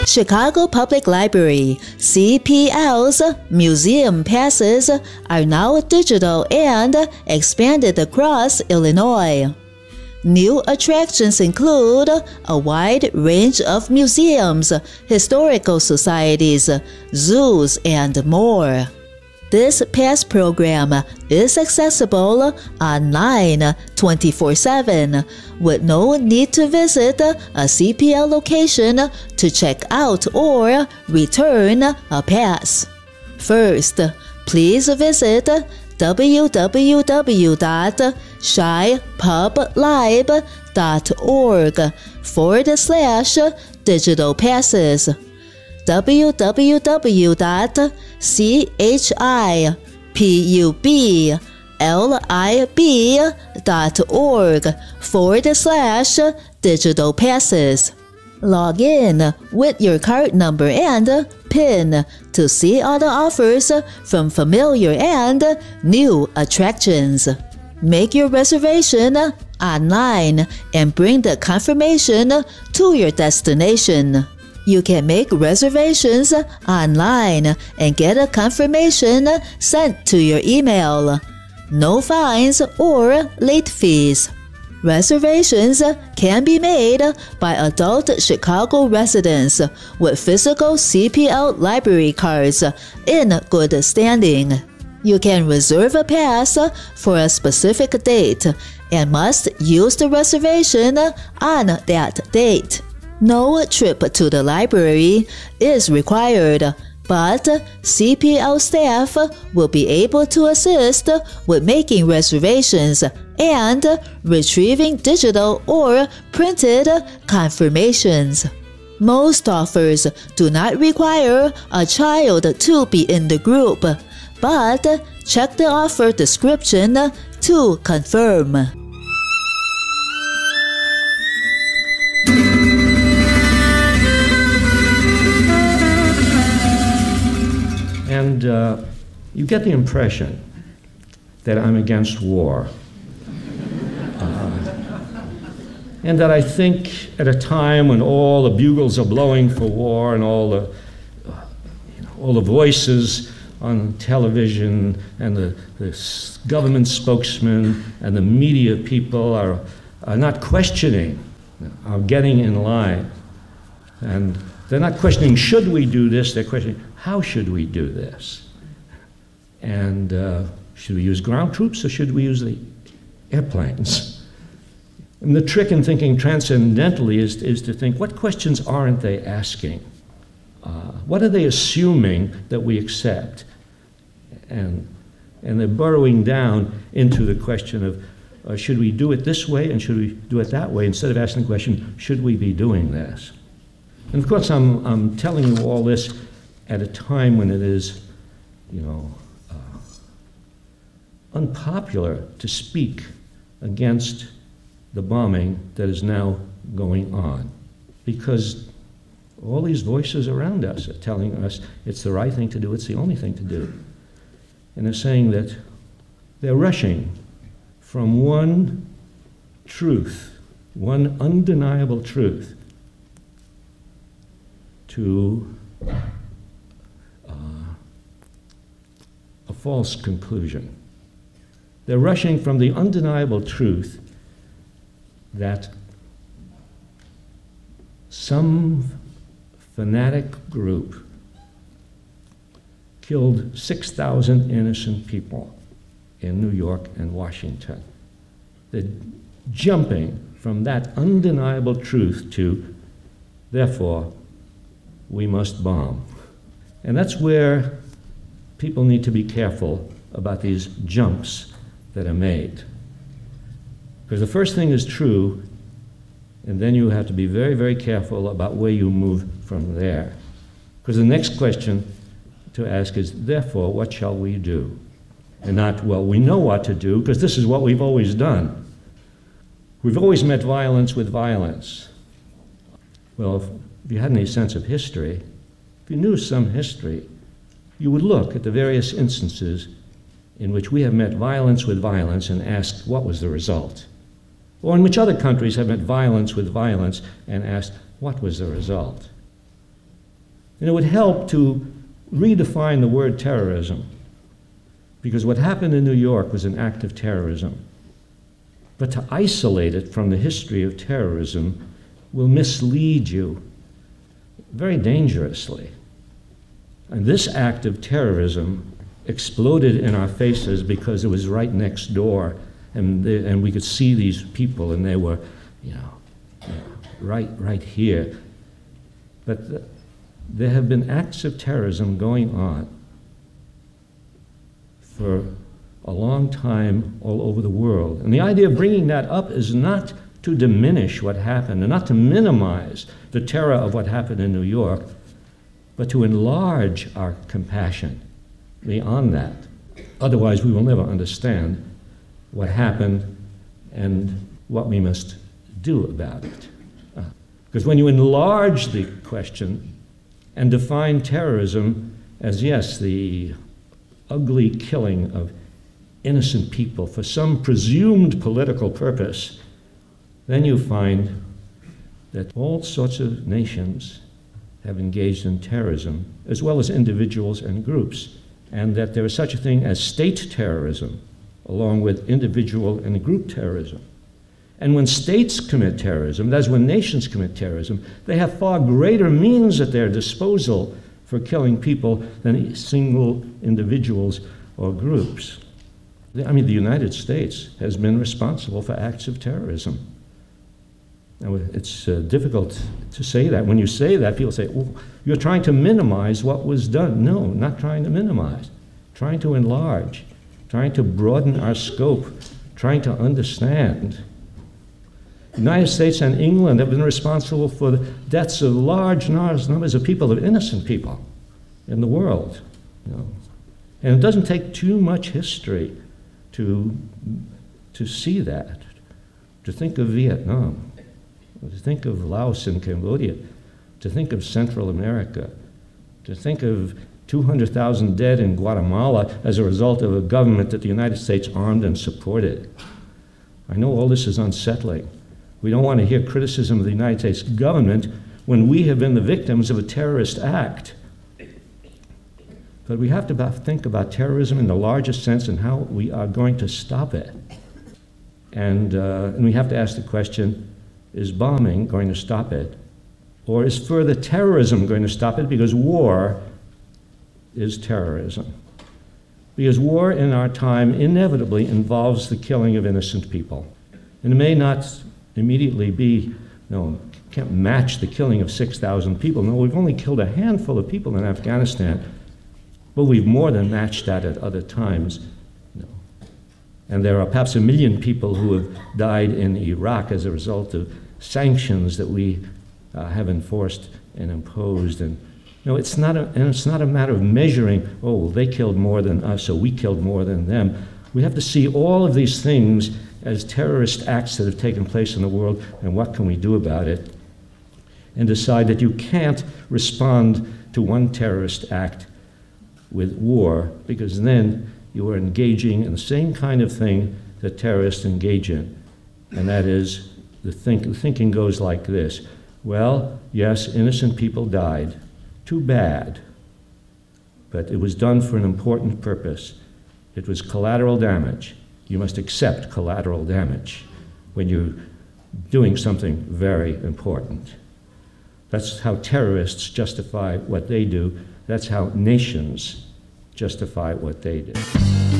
Chicago Public Library, CPL's museum passes are now digital and expanded across Illinois. New attractions include a wide range of museums, historical societies, zoos, and more. This pass program is accessible online 24/7 with no need to visit a CPL location to check out or return a pass. First, please visit www.chipublib.org/digital passes. www.chipublib.org/digital passes. Log in with your card number and PIN to see all the offers from familiar and new attractions. Make your reservation online and bring the confirmation to your destination. You can make reservations online and get a confirmation sent to your email. No fines or late fees. Reservations can be made by adult Chicago residents with physical CPL library cards in good standing. You can reserve a pass for a specific date and must use the reservation on that date. No trip to the library is required, but CPL staff will be able to assist with making reservations and retrieving digital or printed confirmations. Most offers do not require a child to be in the group, but check the offer description to confirm. And you get the impression that I'm against war. And that I think at a time when all the bugles are blowing for war and all the voices on television and the government spokesmen and the media people are not questioning, are getting in line. And they're not questioning, should we do this? They're questioning, how should we do this? And should we use ground troops or should we use the airplanes? And the trick in thinking transcendentally is to think, what questions aren't they asking? What are they assuming that we accept? And they're burrowing down into the question of, should we do it this way and should we do it that way, instead of asking the question, should we be doing this? And of course, I'm telling you all this at a time when it is, unpopular to speak against the bombing that is now going on, because all these voices around us are telling us it's the right thing to do, it's the only thing to do. And they're saying that they're rushing from one truth, one undeniable truth, to a false conclusion. They're rushing from the undeniable truth that some fanatic group killed 6,000 innocent people in New York and Washington. They're jumping from that undeniable truth to, therefore, we must bomb. And that's where people need to be careful about these jumps that are made. Because the first thing is true, and then you have to be very, very careful about where you move from there. Because the next question to ask is, therefore, what shall we do? And not, well, we know what to do, because this is what we've always done. We've always met violence with violence. Well, if you had any sense of history, if you knew some history, you would look at the various instances in which we have met violence with violence and asked, what was the result? Or in which other countries have met violence with violence and asked, what was the result? And it would help to redefine the word terrorism, because what happened in New York was an act of terrorism. But to isolate it from the history of terrorism will mislead you very dangerously. And this act of terrorism exploded in our faces because it was right next door, and we could see these people, and they were, right here. But there have been acts of terrorism going on for a long time all over the world. And the idea of bringing that up is not to diminish what happened, and not to minimize the terror of what happened in New York, but to enlarge our compassion beyond that. Otherwise, we will never understand what happened and what we must do about it. Because when you enlarge the question and define terrorism as, yes, the ugly killing of innocent people for some presumed political purpose, then you find that all sorts of nations have engaged in terrorism, as well as individuals and groups, and that there is such a thing as state terrorism, along with individual and group terrorism. And when states commit terrorism, that is when nations commit terrorism, they have far greater means at their disposal for killing people than single individuals or groups. I mean, the United States has been responsible for acts of terrorism. Now, it's difficult to say that. When you say that, people say, oh, you're trying to minimize what was done. No, not trying to minimize. Trying to enlarge, trying to broaden our scope, trying to understand. The United States and England have been responsible for the deaths of large numbers of people, of innocent people in the world. And it doesn't take too much history to see that, to think of Vietnam, to think of Laos and Cambodia, to think of Central America, to think of 200,000 dead in Guatemala as a result of a government that the United States armed and supported. I know all this is unsettling. We don't want to hear criticism of the United States government when we have been the victims of a terrorist act. But we have to think about terrorism in the largest sense and how we are going to stop it. And we have to ask the question, is bombing going to stop it? Or is further terrorism going to stop it? Because war is terrorism. Because war in our time inevitably involves the killing of innocent people. And it may not immediately be, can't match the killing of 6,000 people. No, we've only killed a handful of people in Afghanistan, but we've more than matched that at other times. And there are perhaps 1 million people who have died in Iraq as a result of sanctions that we have enforced and imposed. And it's not a matter of measuring, oh, they killed more than us, so we killed more than them. We have to see all of these things as terrorist acts that have taken place in the world, and what can we do about it? And decide that you can't respond to one terrorist act with war, because then you are engaging in the same kind of thing that terrorists engage in. And that is, the thinking goes like this. Well, yes, innocent people died. Too bad. But it was done for an important purpose. It was collateral damage. You must accept collateral damage when you're doing something very important. That's how terrorists justify what they do. That's how nations justify what they do.